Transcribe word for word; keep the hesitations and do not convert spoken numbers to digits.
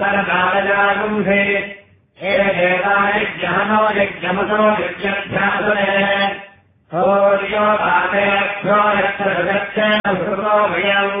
सरकालजागुंसे हे देवायज्ञहनो यज्ञमसो यज्ञध्यासने सूर्यो भाते अक्षो यत्र जगच्छेन भृतो भयम्